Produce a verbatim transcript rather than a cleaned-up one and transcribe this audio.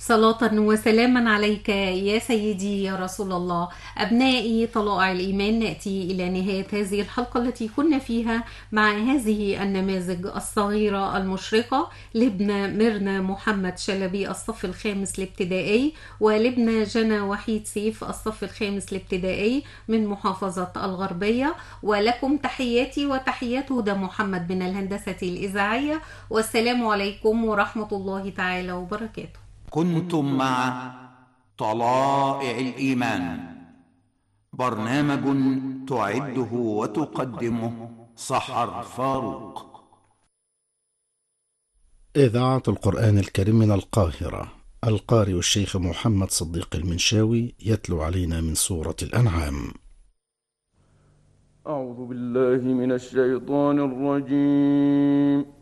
صلاة وسلاما عليك يا سيدي يا رسول الله. أبنائي طلائع الإيمان، نأتي إلى نهاية هذه الحلقة التي كنا فيها مع هذه النماذج الصغيرة المشرقة لابنة ميرنا محمد شلبي الصف الخامس الابتدائي، ولابنة جنى وحيد سيف الصف الخامس الابتدائي من محافظة الغربية. ولكم تحياتي وتحيات هدى محمد من الهندسة الإذاعية، والسلام عليكم ورحمة الله تعالى وبركاته. كنتم مع طلائع الإيمان، برنامج تعده وتقدمه سحر فاروق. إذاعة القرآن الكريم من القاهرة، القارئ الشيخ محمد صديق المنشاوي يتلو علينا من سورة الأنعام. أعوذ بالله من الشيطان الرجيم.